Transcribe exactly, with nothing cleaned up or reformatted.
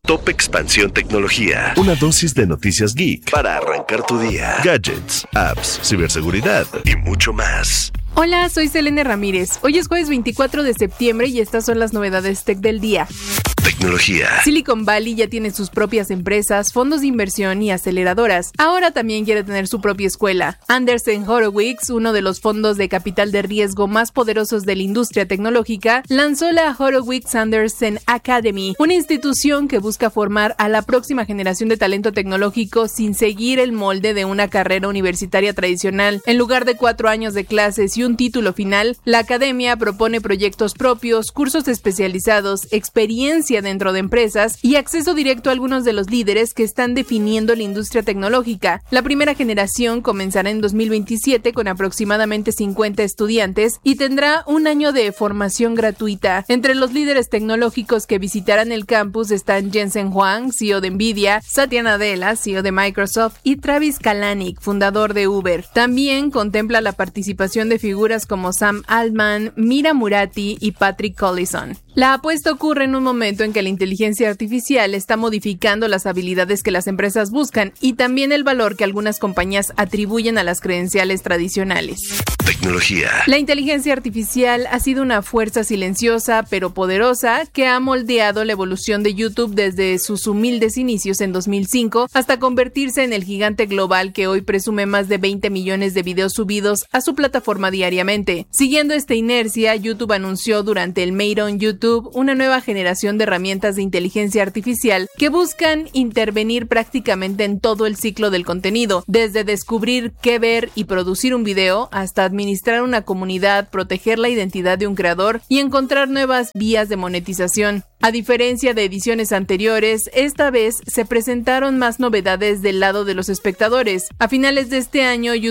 Top Expansión Tecnología. Una dosis de noticias geek para arrancar tu día. Gadgets, apps, ciberseguridad y mucho más. Hola, soy Selene Ramírez. Hoy es jueves veinticuatro de septiembre y estas son las novedades tech del día. Tecnología. Silicon Valley ya tiene sus propias empresas, fondos de inversión y aceleradoras. Ahora también quiere tener su propia escuela. Andreessen Horowitz, uno de los fondos de capital de riesgo más poderosos de la industria tecnológica, lanzó la Horowitz Anderson Academy, una institución que busca formar a la próxima generación de talento tecnológico sin seguir el molde de una carrera universitaria tradicional. En lugar de cuatro años de clases y un título final, la academia propone proyectos propios, cursos especializados, experiencia dentro de empresas y acceso directo a algunos de los líderes que están definiendo la industria tecnológica. La primera generación comenzará en dos mil veintisiete con aproximadamente cincuenta estudiantes y tendrá un año de formación gratuita. Entre los líderes tecnológicos que visitarán el campus están Jensen Huang, C E O de Nvidia, Satya Nadella, C E O de Microsoft, y Travis Kalanick, fundador de Uber. También contempla la participación de figuras como Sam Altman, Mira Murati y Patrick Collison. La apuesta ocurre en un momento en que la inteligencia artificial está modificando las habilidades que las empresas buscan y también el valor que algunas compañías atribuyen a las credenciales tradicionales. Tecnología. La inteligencia artificial ha sido una fuerza silenciosa pero poderosa que ha moldeado la evolución de YouTube desde sus humildes inicios en dos mil cinco hasta convertirse en el gigante global que hoy presume más de veinte millones de videos subidos a su plataforma diariamente. Siguiendo esta inercia, YouTube anunció durante el Made on YouTube una nueva generación de herramientas de inteligencia artificial que buscan intervenir prácticamente en todo el ciclo del contenido, desde descubrir qué ver y producir un video hasta administrar una comunidad, proteger la identidad de un creador y encontrar nuevas vías de monetización. A diferencia de ediciones anteriores, esta vez se presentaron más novedades del lado de los espectadores. A finales de este año,